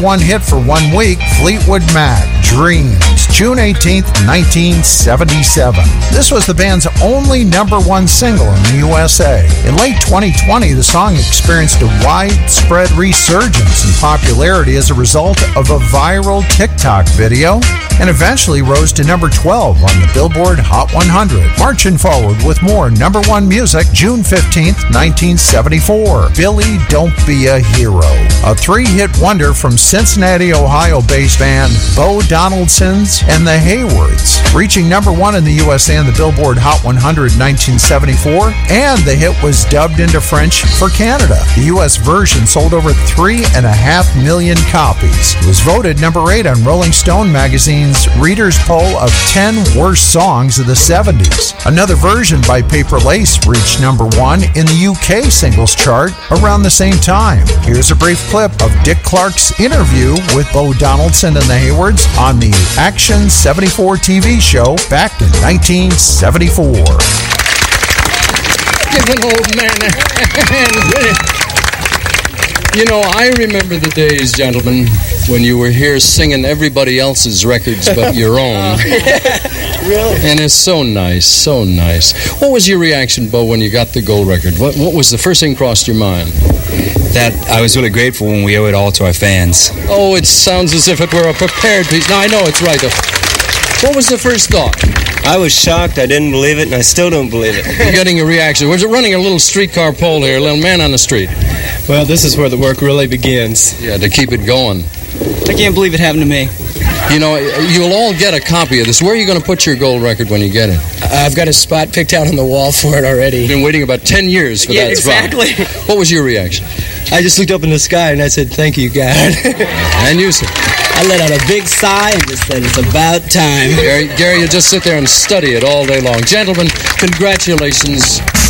one hit for 1 week, Fleetwood Mac, Dreams, June 18th, 1977. This was the band's only #1 single in the USA. In late 2020, the song experienced a widespread resurgence in popularity as a result of a viral TikTok video, and eventually rose to number 12 on the Billboard Hot 100. Marching forward with more #1 music, June 15th, 1974, Billy Don't Be a Hero, a 3-hit wonder from Cincinnati, Ohio-based band Bo Donaldson's and the Haywards, reaching #1 in the USA on the Billboard Hot 100 in 1974, and the hit was dubbed into French for Canada. The US version sold over 3.5 million copies. It was voted #8 on Rolling Stone magazine's Reader's Poll of 10 Worst Songs of the 70s. Another version by Paper Lace reached #1 in the UK singles chart around the same time. Here's a brief clip of Dick Clark's interview with Bo Donaldson and the Haywards on the Action 74 TV show back in 1974. Give an old man a hand. You know, I remember the days, gentlemen, when you were here singing everybody else's records but your own. Really? And it's so nice, so nice. What was your reaction, Bo, when you got the gold record? What was the first thing crossed your mind? That I was really grateful when we owe it all to our fans. Oh, it sounds as if it were a prepared piece. No, I know it's right. What was the first thought? I was shocked. I didn't believe it, and I still don't believe it. You're getting a reaction. We're running a little streetcar poll here, a little man on the street. Well, this is where the work really begins. Yeah, to keep it going. I can't believe it happened to me. You know, you'll all get a copy of this. Where are you going to put your gold record when you get it? I've got a spot picked out on the wall for it already. You've been waiting about 10 years for that exactly. spot. What was your reaction? I just looked up in the sky and I said, "Thank you, God." And you said? I let out a big sigh and just said, "It's about time." Gary, you just sit there and study it all day long. Gentlemen, congratulations.